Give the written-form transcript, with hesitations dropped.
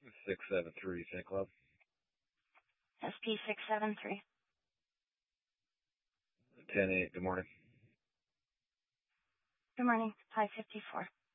673 St. Cloud. SP673. 10-8, good morning. Good morning. 554.